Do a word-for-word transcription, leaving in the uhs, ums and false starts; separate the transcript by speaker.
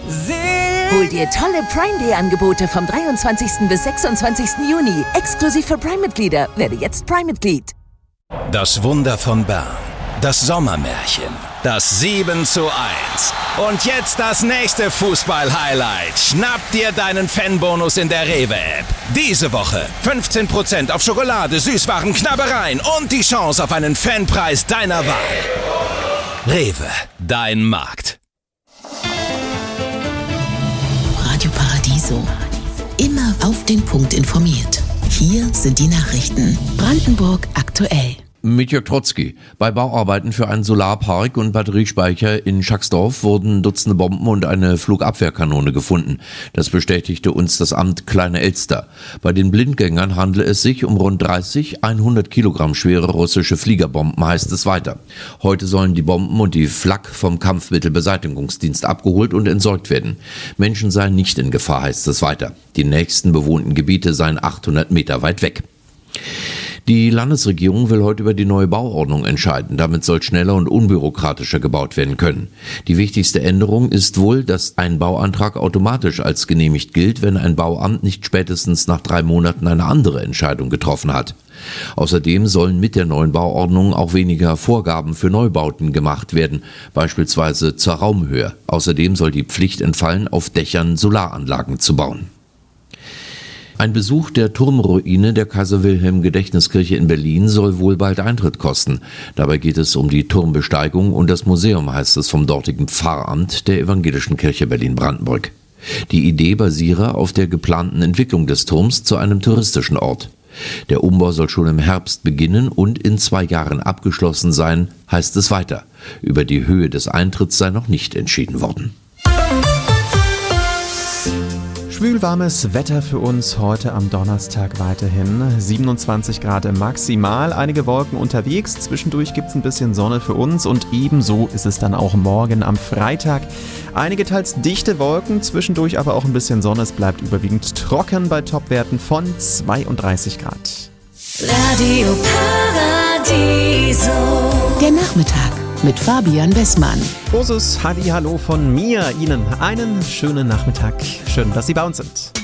Speaker 1: Hol dir tolle Prime Day Angebote vom dreiundzwanzigsten bis sechsundzwanzigsten Juni. Exklusiv für Prime-Mitglieder. Werde jetzt Prime-Mitglied.
Speaker 2: Das Wunder von Bern. Das Sommermärchen. Das sieben zu eins. Und jetzt das nächste Fußball-Highlight. Schnapp dir deinen Fanbonus in der Rewe-App. Diese Woche fünfzehn Prozent auf Schokolade, Süßwaren, Knabbereien und die Chance auf einen Fanpreis deiner Wahl. Rewe, dein Markt.
Speaker 3: Radio Paradiso. Immer auf den Punkt informiert. Hier sind die Nachrichten. Brandenburg aktuell.
Speaker 4: Mit Jörg Trotzki. Bei Bauarbeiten für einen Solarpark und Batteriespeicher in Schacksdorf wurden Dutzende Bomben und eine Flugabwehrkanone gefunden. Das bestätigte uns das Amt Kleine Elster. Bei den Blindgängern handle es sich um rund dreißig, hundert Kilogramm schwere russische Fliegerbomben, heißt es weiter. Heute sollen die Bomben und die Flak vom Kampfmittelbeseitigungsdienst abgeholt und entsorgt werden. Menschen seien nicht in Gefahr, heißt es weiter. Die nächsten bewohnten Gebiete seien achthundert Meter weit weg. Die Landesregierung will heute über die neue Bauordnung entscheiden. Damit soll schneller und unbürokratischer gebaut werden können. Die wichtigste Änderung ist wohl, dass ein Bauantrag automatisch als genehmigt gilt, wenn ein Bauamt nicht spätestens nach drei Monaten eine andere Entscheidung getroffen hat. Außerdem sollen mit der neuen Bauordnung auch weniger Vorgaben für Neubauten gemacht werden, beispielsweise zur Raumhöhe. Außerdem soll die Pflicht entfallen, auf Dächern Solaranlagen zu bauen. Ein Besuch der Turmruine der Kaiser-Wilhelm-Gedächtniskirche in Berlin soll wohl bald Eintritt kosten. Dabei geht es um die Turmbesteigung und das Museum, heißt es vom dortigen Pfarramt der Evangelischen Kirche Berlin-Brandenburg. Die Idee basiere auf der geplanten Entwicklung des Turms zu einem touristischen Ort. Der Umbau soll schon im Herbst beginnen und in zwei Jahren abgeschlossen sein, heißt es weiter. Über die Höhe des Eintritts sei noch nicht entschieden worden.
Speaker 5: Schwülwarmes Wetter für uns heute am Donnerstag weiterhin. siebenundzwanzig Grad maximal, einige Wolken unterwegs. Zwischendurch gibt es ein bisschen Sonne für uns und ebenso ist es dann auch morgen am Freitag. Einige teils dichte Wolken, zwischendurch aber auch ein bisschen Sonne. Es bleibt überwiegend trocken bei Topwerten von zweiunddreißig Grad.
Speaker 1: Radio Paradiso.
Speaker 3: Der Nachmittag mit Fabian Wessmann.
Speaker 5: Großes Hallihallo von mir, Ihnen einen schönen Nachmittag. Schön, dass Sie bei uns sind.